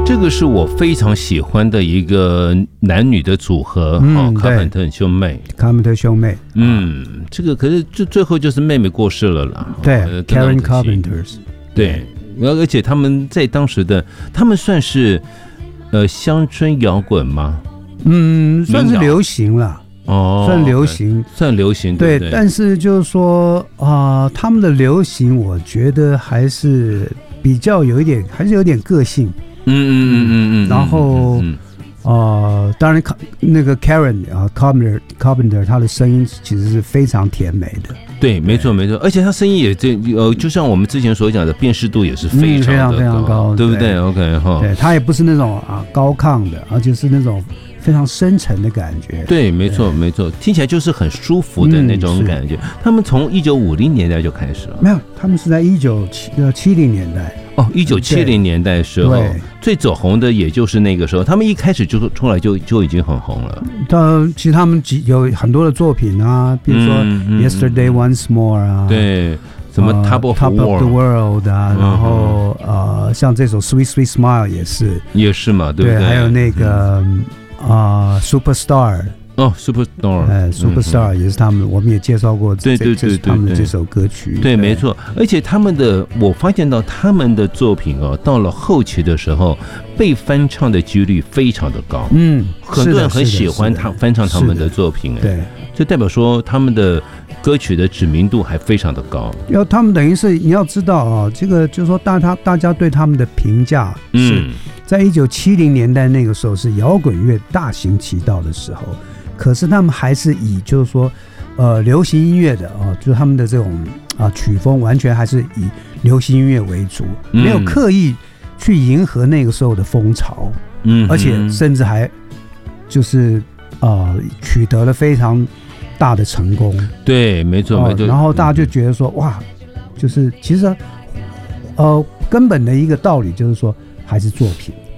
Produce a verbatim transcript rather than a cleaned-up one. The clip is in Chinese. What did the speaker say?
这个是我非常喜欢的一个男女的组合，嗯、哦，卡本特兄妹， 卡本特兄妹， 嗯，这个可是就最后就是妹妹过世了啦， 对、哦、，Karen Carpenters， 对，而且他们在当时的，他们算是呃乡村摇滚吗？ 嗯，算是流行了。哦，算流行， 算流行， 对, 对, 对。 但是就是说啊、呃，他们的流行，我觉得还是比较有一点，还是有点个性。 嗯嗯嗯嗯嗯。 然后，嗯嗯呃，当然，那个 Karen 啊 ，Carpenter Carpenter， 他的声音其实是非常甜美的。 对，没错没错，而且他声音也这呃，就像我们之前所讲的，辨识度也是非常的高，嗯、非常非常高，对不对 ？OK 哈， 对，他也不是那种啊高亢的，而且是那种非常深沉的感觉。 对，没错没错，听起来就是很舒服的那种感觉。嗯、他们从一九五零年代就开始了， 没有，他们是在一九七零年代。 哦，一九七零年代的时候，最走红的也就是那个时候，他们一开始就出来就就已经很红了。 但其实他们有很多的作品啊，比如说《Yesterday Once More》啊， 对，什么《Top of the World》啊，然后呃，像这首《Sweet Sweet Smile》也是， 也是嘛，对不对？ 对，还有那个啊，《Superstar》。 哦 ，Superstar， 哎 ，Superstar 也是他们，我们也介绍过， 对对对对， 他们的这首歌曲， 对，没错。而且他们的，我发现到他们的作品哦，到了后期的时候，被翻唱的几率非常的高， 嗯， 很多人很喜欢他翻唱他们的作品，哎， 对， 就代表说他们的歌曲的知名度还非常的高。 要他们等于是你要知道啊，这个就是说大家大家对他们的评价是在一九七零年代那个时候是摇滚乐大行其道的时候。可是他们还是以就是说，呃，流行音乐的啊、哦，就是他们的这种啊曲风完全还是以流行音乐为主，没有刻意去迎合那个时候的风潮，嗯，而且甚至还就是啊、呃、取得了非常大的成功。 对，没错、哦、没错。 然后大家就觉得说，哇，就是其实呃根本的一个道理就是说，还是作品。